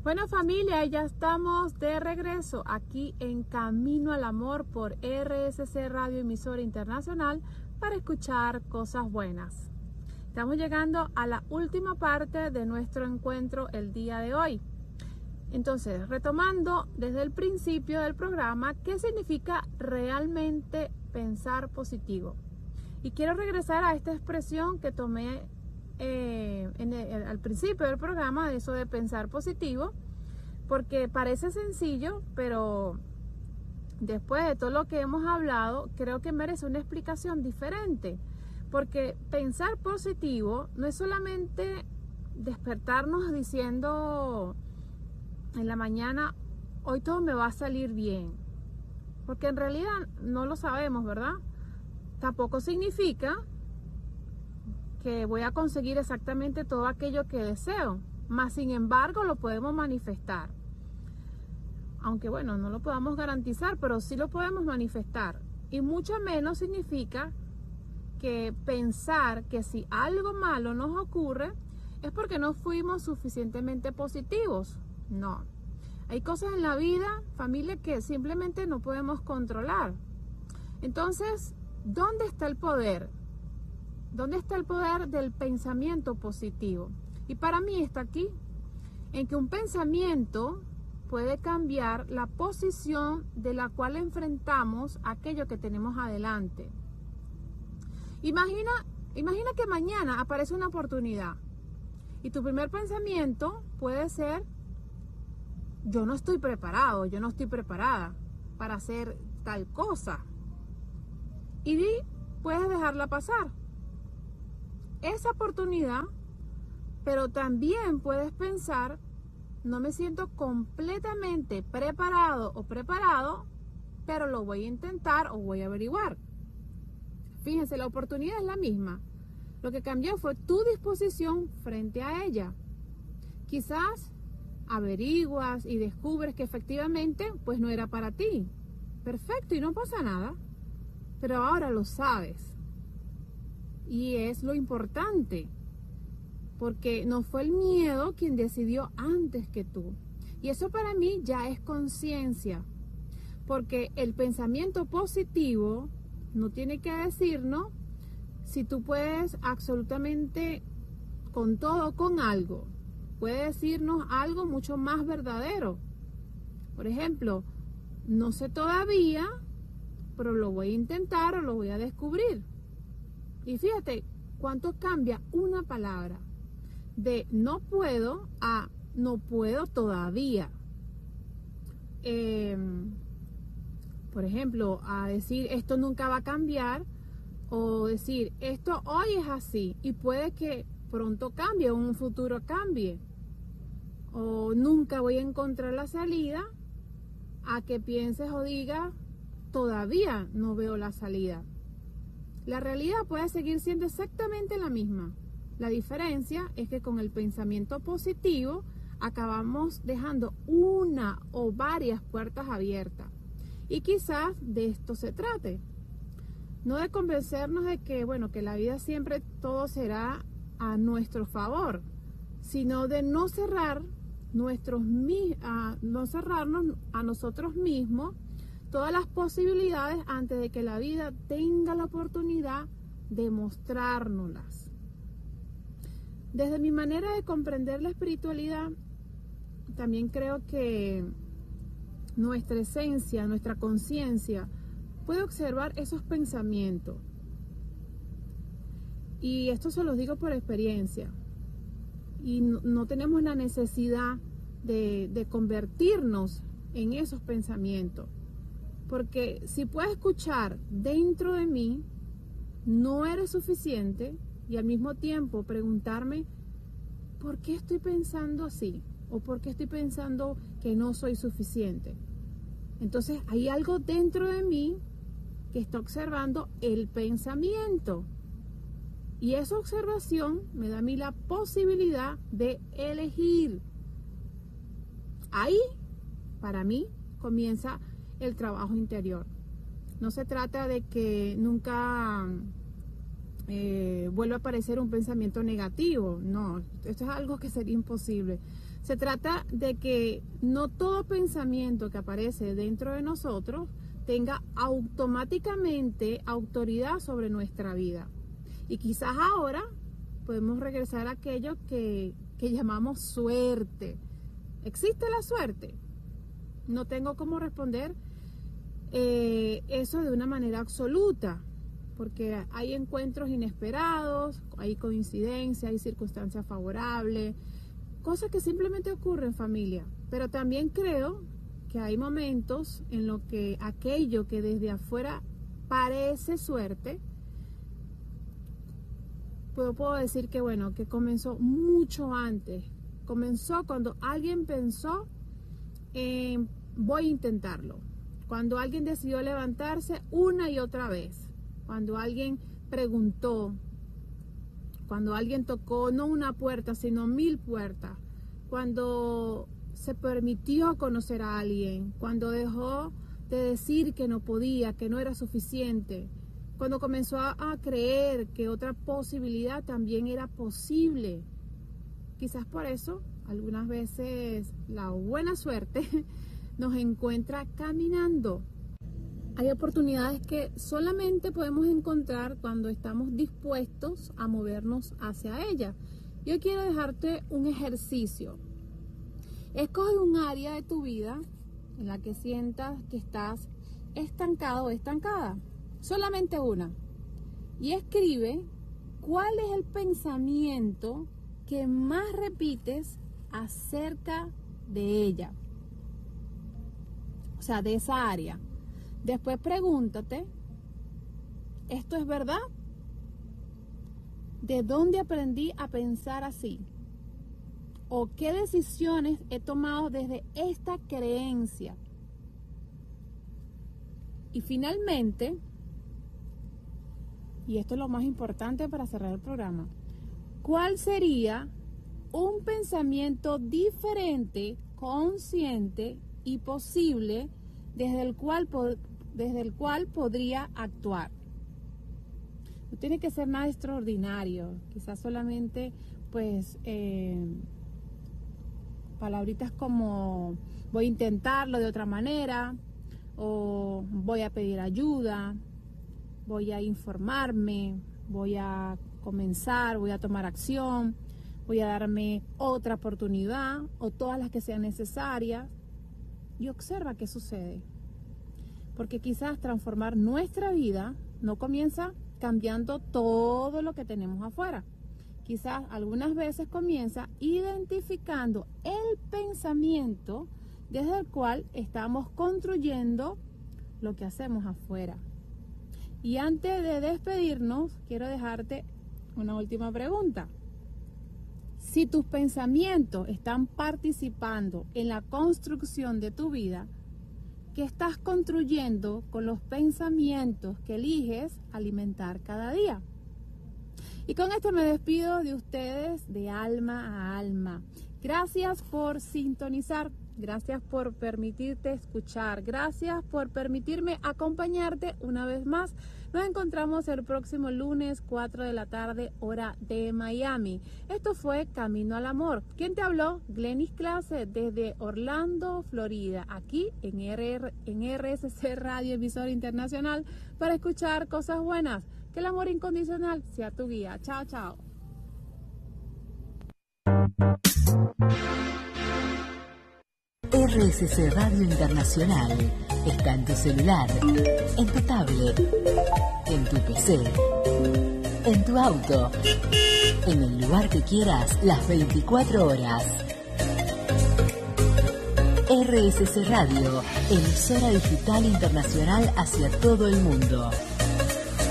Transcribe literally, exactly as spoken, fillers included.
Bueno, familia, ya estamos de regreso aquí en Camino al Amor por R S C Radio Emisora Internacional para escuchar cosas buenas. Estamos llegando a la última parte de nuestro encuentro el día de hoy. Entonces, retomando desde el principio del programa, ¿qué significa realmente pensar positivo? Y quiero regresar a esta expresión que tomé eh, en el, al principio del programa, de eso de pensar positivo, porque parece sencillo, pero después de todo lo que hemos hablado, creo que merece una explicación diferente. Porque pensar positivo no es solamente despertarnos diciendo en la mañana, hoy todo me va a salir bien. Porque en realidad no lo sabemos, ¿verdad? Tampoco significa que voy a conseguir exactamente todo aquello que deseo. Más sin embargo, lo podemos manifestar. Aunque bueno, no lo podamos garantizar, pero sí lo podemos manifestar. Y mucho menos significa que pensar que si algo malo nos ocurre es porque no fuimos suficientemente positivos. No. Hay cosas en la vida, familia, que simplemente no podemos controlar. Entonces, ¿dónde está el poder? ¿Dónde está el poder del pensamiento positivo? Y para mí está aquí, en que un pensamiento puede cambiar la posición de la cual enfrentamos aquello que tenemos adelante. Imagina, imagina que mañana aparece una oportunidad y tu primer pensamiento puede ser: yo no estoy preparado, yo no estoy preparada para hacer tal cosa. Y puedes dejarla pasar, esa oportunidad, pero también puedes pensar: no me siento completamente preparado o preparado, pero lo voy a intentar o voy a averiguar. Fíjense, la oportunidad es la misma. Lo que cambió fue tu disposición frente a ella. Quizás averiguas y descubres que efectivamente pues no era para ti. Perfecto, y no pasa nada. Pero ahora lo sabes. Y es lo importante. Porque no fue el miedo quien decidió antes que tú. Y eso para mí ya es conciencia. Porque el pensamiento positivo no tiene que decirnos si tú puedes absolutamente con todo o con algo. Puede decirnos algo mucho más verdadero. Por ejemplo, no sé todavía, pero lo voy a intentar o lo voy a descubrir. Y fíjate cuánto cambia una palabra. De no puedo a no puedo todavía. Eh, por ejemplo, a decir esto nunca va a cambiar, o decir esto hoy es así y puede que pronto cambie o en un futuro cambie, o nunca voy a encontrar la salida, a que pienses o digas todavía no veo la salida. La realidad puede seguir siendo exactamente la misma. La diferencia es que con el pensamiento positivo acabamos dejando una o varias puertas abiertas. Y quizás de esto se trate. No de convencernos de que, bueno, que la vida siempre todo será a nuestro favor, sino de no cerrar nuestros a, no cerrarnos a nosotros mismos todas las posibilidades antes de que la vida tenga la oportunidad de mostrárnoslas. Desde mi manera de comprender la espiritualidad, también creo que nuestra esencia, nuestra conciencia puede observar esos pensamientos. Y esto se los digo por experiencia. Y no, no tenemos la necesidad de, de convertirnos en esos pensamientos. Porque si puedo escuchar dentro de mí, no eres suficiente, y al mismo tiempo preguntarme, ¿por qué estoy pensando así? ¿O por qué estoy pensando que no soy suficiente? Entonces hay algo dentro de mí que está observando el pensamiento. Y esa observación me da a mí la posibilidad de elegir. Ahí, para mí, comienza el trabajo interior. No se trata de que nunca eh, vuelve a aparecer un pensamiento negativo. No, esto es algo que sería imposible. Se trata de que no todo pensamiento que aparece dentro de nosotros tenga automáticamente autoridad sobre nuestra vida. Y quizás ahora podemos regresar a aquello que, que llamamos suerte. ¿Existe la suerte? No tengo cómo responder eh, eso de una manera absoluta, porque hay encuentros inesperados, hay coincidencias, hay circunstancias favorables, cosas que simplemente ocurren, familia. Pero también creo que hay momentos en los que aquello que desde afuera parece suerte, puedo, puedo decir que bueno, que comenzó mucho antes. Comenzó cuando alguien pensó en voy a intentarlo. Cuando alguien decidió levantarse una y otra vez. Cuando alguien preguntó. Cuando alguien tocó no una puerta, sino mil puertas. Cuando se permitió conocer a alguien. Cuando dejó de decir que no podía, que no era suficiente. Cuando comenzó a, a creer que otra posibilidad también era posible. Quizás por eso, algunas veces la buena suerte nos encuentra caminando. Hay oportunidades que solamente podemos encontrar cuando estamos dispuestos a movernos hacia ellas. Yo quiero dejarte un ejercicio. Escoge un área de tu vida en la que sientas que estás estancado o estancada. Solamente una. Y escribe cuál es el pensamiento que más repites acerca de ella, o sea, de esa área. Después pregúntate, ¿esto es verdad? ¿De dónde aprendí a pensar así? ¿O qué decisiones he tomado desde esta creencia? Y finalmente, y esto es lo más importante para cerrar el programa, ¿cuál sería un pensamiento diferente, consciente y posible desde el cual, desde el cual podría actuar? No tiene que ser nada extraordinario, quizás solamente pues eh, palabritas como voy a intentarlo de otra manera, o voy a pedir ayuda, voy a informarme, voy a comenzar, voy a tomar acción, voy a darme otra oportunidad o todas las que sean necesarias, y observa qué sucede. Porque quizás transformar nuestra vida no comienza cambiando todo lo que tenemos afuera. Quizás algunas veces comienza identificando el pensamiento desde el cual estamos construyendo lo que hacemos afuera. Y antes de despedirnos, quiero dejarte una última pregunta. Si tus pensamientos están participando en la construcción de tu vida, ¿qué estás construyendo con los pensamientos que eliges alimentar cada día? Y con esto me despido de ustedes de alma a alma. Gracias por sintonizar. Gracias por permitirte escuchar. Gracias por permitirme acompañarte una vez más. Nos encontramos el próximo lunes, cuatro de la tarde, hora de Miami. Esto fue Camino al Amor. ¿Quién te habló? Glenis Clase desde Orlando, Florida, aquí en, R R, en R S C Radio Emisora Internacional para escuchar cosas buenas. Que el amor incondicional sea tu guía. Chao, chao. R S C Radio Internacional está en tu celular, en tu tablet, en tu P C, en tu auto, en el lugar que quieras, las veinticuatro horas. R S C Radio, emisora digital internacional hacia todo el mundo.